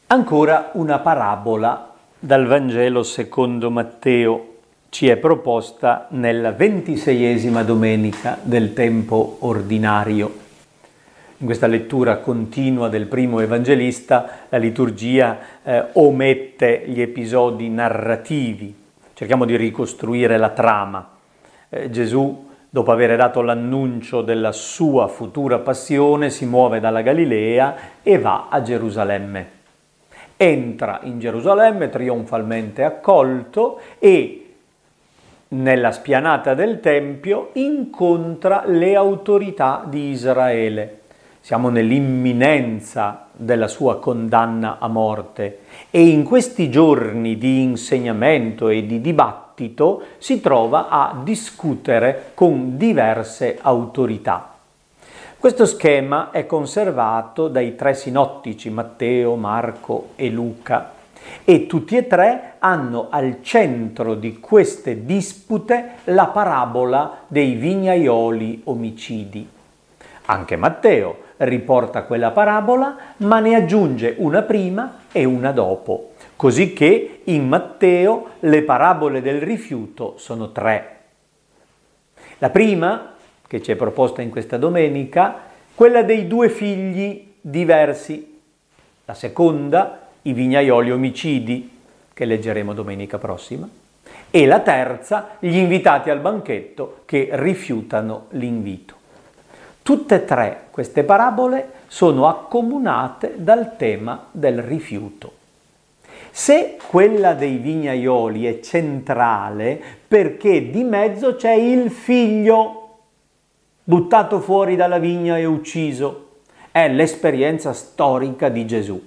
Ancora una parabola dal Vangelo secondo Matteo ci è proposta nella 26esima domenica del tempo ordinario. In questa lettura continua del primo evangelista la liturgia omette gli episodi narrativi. Cerchiamo di ricostruire la trama. Gesù, dopo aver dato l'annuncio della sua futura passione, si muove dalla Galilea e va a Gerusalemme. Entra in Gerusalemme trionfalmente accolto e nella spianata del Tempio incontra le autorità di Israele. Siamo nell'imminenza della sua condanna a morte e in questi giorni di insegnamento e di dibattito si trova a discutere con diverse autorità. Questo schema è conservato dai tre sinottici, Matteo, Marco e Luca, e tutti e tre hanno al centro di queste dispute la parabola dei vignaioli omicidi. Anche Matteo riporta quella parabola, ma ne aggiunge una prima e una dopo, così che in Matteo le parabole del rifiuto sono tre. La prima, che ci è proposta in questa domenica, quella dei due figli diversi. La seconda, i vignaioli omicidi, che leggeremo domenica prossima. E la terza, gli invitati al banchetto che rifiutano l'invito. Tutte e tre queste parabole sono accomunate dal tema del rifiuto. Se quella dei vignaioli è centrale perché di mezzo c'è il figlio buttato fuori dalla vigna e ucciso, è l'esperienza storica di Gesù.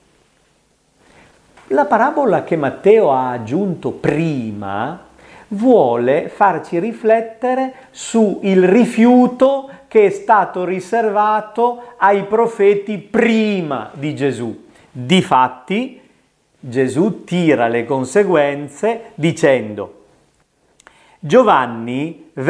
La parabola che Matteo ha aggiunto prima vuole farci riflettere su il rifiuto che è stato riservato ai profeti prima di Gesù. Difatti, Gesù tira le conseguenze dicendo: Giovanni